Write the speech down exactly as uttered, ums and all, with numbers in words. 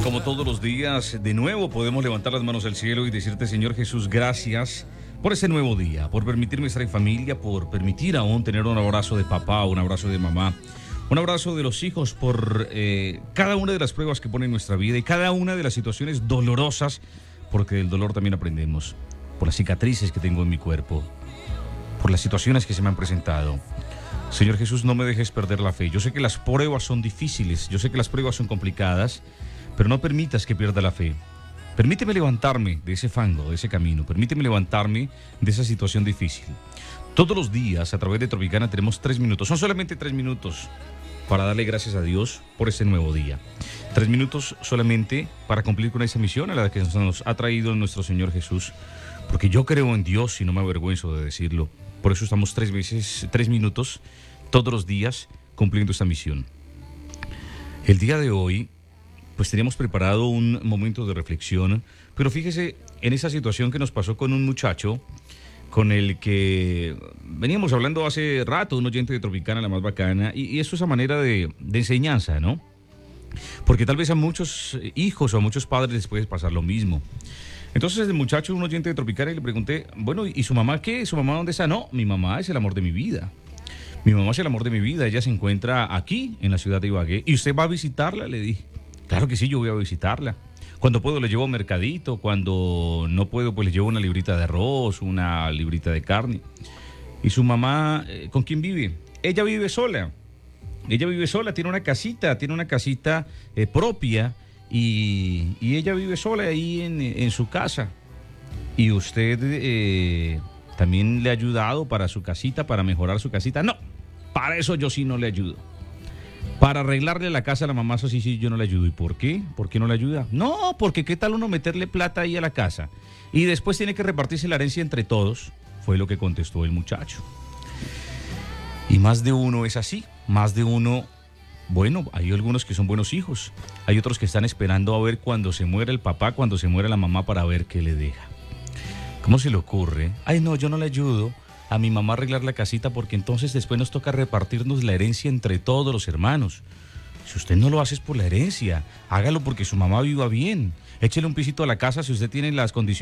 Como todos los días, de nuevo podemos levantar las manos al cielo y decirte, Señor Jesús, gracias por este nuevo día, por permitirme estar en familia, por permitir aún tener un abrazo de papá, un abrazo de mamá, un abrazo de los hijos, por eh, cada una de las pruebas que pone en nuestra vida y cada una de las situaciones dolorosas, porque del dolor también aprendemos, por las cicatrices que tengo en mi cuerpo, por las situaciones que se me han presentado. Señor Jesús, no me dejes perder la fe. Yo sé que las pruebas son difíciles, yo sé que las pruebas son complicadas, pero no permitas que pierda la fe. Permíteme levantarme de ese fango, de ese camino. Permíteme levantarme de esa situación difícil. Todos los días, a través de Tropicana, tenemos tres minutos. Son solamente tres minutos para darle gracias a Dios por este nuevo día. Tres minutos solamente para cumplir con esa misión a la que nos ha traído nuestro Señor Jesús. Porque yo creo en Dios y no me avergüenzo de decirlo. Por eso estamos tres veces, tres minutos, todos los días, cumpliendo esta misión. El día de hoy, pues teníamos preparado un momento de reflexión, pero fíjese en esa situación que nos pasó con un muchacho con el que veníamos hablando hace rato, un oyente de Tropicana, la más bacana, y, y eso es a manera de, de enseñanza, ¿no? Porque tal vez a muchos hijos o a muchos padres les puede pasar lo mismo. Entonces el muchacho, un oyente de Tropicana, y le pregunté, bueno, ¿y su mamá qué? ¿Su mamá dónde está? No, mi mamá es el amor de mi vida. Mi mamá es el amor de mi vida, ella se encuentra aquí, en la ciudad de Ibagué. ¿Y usted va a visitarla? Le dije. Claro que sí, yo voy a visitarla. Cuando puedo le llevo a mercadito, cuando no puedo pues le llevo una librita de arroz, una librita de carne. ¿Y su mamá con quién vive? Ella vive sola. Ella vive sola, tiene una casita, tiene una casita eh, propia y, y ella vive sola ahí en, en su casa. ¿Y usted eh, también le ha ayudado para su casita, para mejorar su casita? No, para eso yo sí no le ayudo. Para arreglarle la casa a la mamá, eso sí, sí, yo no le ayudo. ¿Y por qué? ¿Por qué no le ayuda? No, porque qué tal uno meterle plata ahí a la casa y después tiene que repartirse la herencia entre todos, fue lo que contestó el muchacho. Y más de uno es así, más de uno, bueno, hay algunos que son buenos hijos, hay otros que están esperando a ver cuando se muera el papá, cuando se muera la mamá para ver qué le deja. ¿Cómo se le ocurre? Ay, no, yo no le ayudo a mi mamá arreglar la casita porque entonces después nos toca repartirnos la herencia entre todos los hermanos. Si usted no lo hace es por la herencia, hágalo porque su mamá viva bien. Échele un pisito a la casa si usted tiene las condiciones